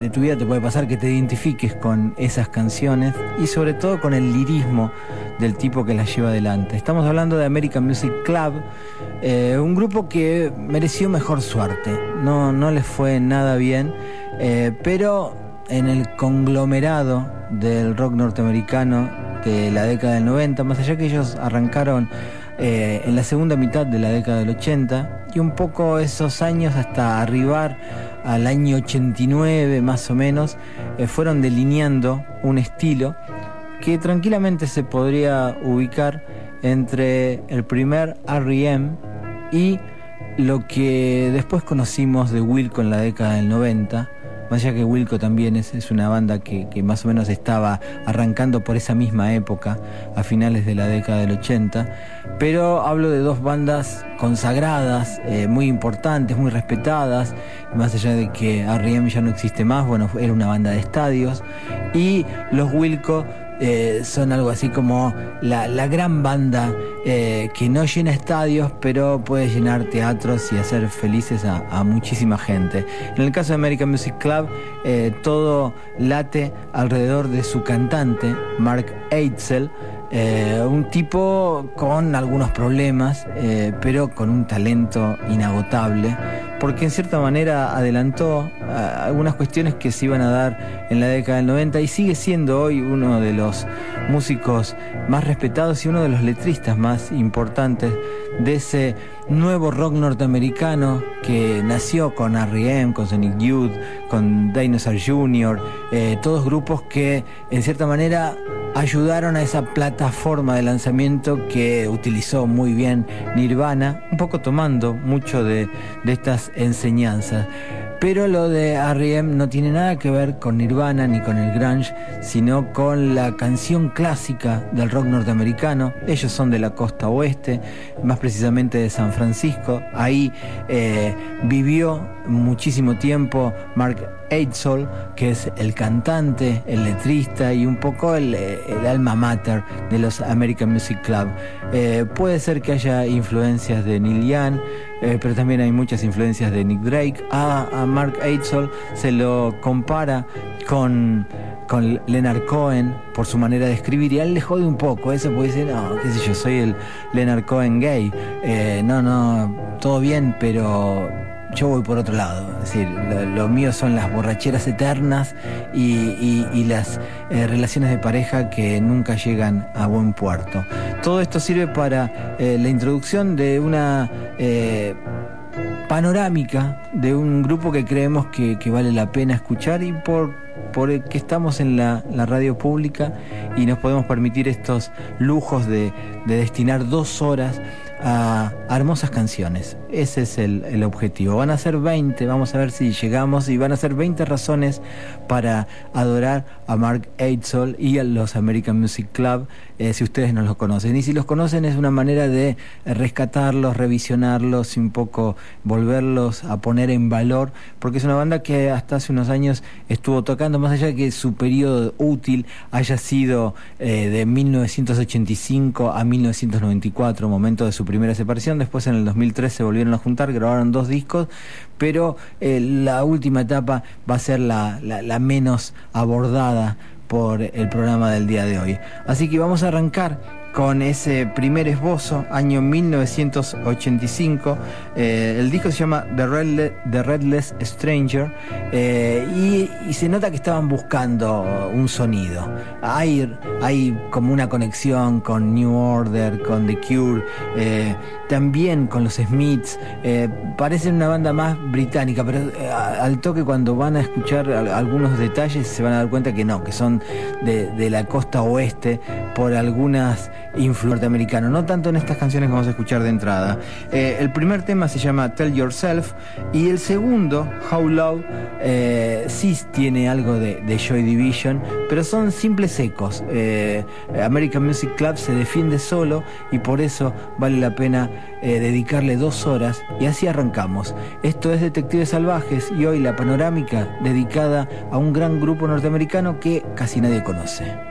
De tu vida te puede pasar que te identifiques con esas canciones y sobre todo con el lirismo del tipo que las lleva adelante. Estamos hablando de American Music Club, un grupo que mereció mejor suerte. No les fue nada bien, pero en el conglomerado del rock norteamericano de la década del 90, más allá que ellos arrancaron en la segunda mitad de la década del 80 y un poco esos años hasta arribar al año 89 más o menos, fueron delineando un estilo que tranquilamente se podría ubicar entre el primer R.E.M. y lo que después conocimos de Wilco en la década del 90. Más allá que Wilco también es una banda que más o menos estaba arrancando por esa misma época, a finales de la década del 80. Pero hablo de dos bandas consagradas, muy importantes, muy respetadas, más allá de que R.E.M. ya no existe más, bueno, era una banda de estadios. Y los Wilco son algo así como la gran banda que no llena estadios, pero puede llenar teatros y hacer felices a muchísima gente. En el caso de American Music Club, todo late alrededor de su cantante, Mark Eitzel, un tipo con algunos problemas, pero con un talento inagotable, porque en cierta manera adelantó algunas cuestiones que se iban a dar en la década del 90 y sigue siendo hoy uno de los músicos más respetados y uno de los letristas más importantes de ese nuevo rock norteamericano que nació con R.E.M., con Sonic Youth, con Dinosaur Jr., todos grupos que en cierta manera ayudaron a esa plataforma de lanzamiento que utilizó muy bien Nirvana, un poco tomando mucho de estas enseñanzas. Pero lo de R.E.M. no tiene nada que ver con Nirvana ni con el grunge, sino con la canción clásica del rock norteamericano. Ellos son de la costa oeste, más precisamente de San Francisco. Ahí vivió muchísimo tiempo Mark Eitzel, que es el cantante, el letrista y un poco el alma mater de los American Music Club. Puede ser que haya influencias de Neil Young, pero también hay muchas influencias de Nick Drake. A Mark Eitzel se lo compara con Leonard Cohen por su manera de escribir, y a él le jode un poco eso, porque dice, no, qué sé yo, soy el Leonard Cohen gay. No, todo bien, pero yo voy por otro lado. Es decir, lo mío son las borracheras eternas y las relaciones de pareja que nunca llegan a buen puerto. Todo esto sirve para la introducción de una panorámica de un grupo que creemos que vale la pena escuchar, y por el que estamos en la radio pública y nos podemos permitir estos lujos de destinar 2 horas a hermosas canciones. Ese es el objetivo. Van a ser 20, vamos a ver si llegamos, y van a ser 20 razones para adorar a Mark Eitzel y a los American Music Club, si ustedes no los conocen. Y si los conocen, es una manera de rescatarlos, revisionarlos y un poco volverlos a poner en valor, porque es una banda que hasta hace unos años estuvo tocando, más allá de que su periodo útil haya sido de 1985 a 1994, momento de su primera separación. Después en el 2003 se volvieron a juntar, grabaron 2 discos, pero la última etapa va a ser la menos abordada por el programa del día de hoy. Así que vamos a arrancar con ese primer esbozo, año 1985. El disco se llama The Redless Stranger, y se nota que estaban buscando un sonido. Hay como una conexión con New Order, con The Cure, también con los Smiths. Parecen una banda más británica, pero al toque, cuando van a escuchar algunos detalles, se van a dar cuenta que no, que son de la costa oeste, por algunas influencias norteamericanas, no tanto en estas canciones que vamos a escuchar de entrada. El primer tema se llama Tell Yourself, y el segundo, How Low, sí tiene algo de Joy Division, pero son simples ecos. American Music Club se defiende solo, y por eso vale la pena dedicarle 2 horas, y así arrancamos. Esto es Detectives Salvajes, y hoy la panorámica dedicada a un gran grupo norteamericano que casi nadie conoce.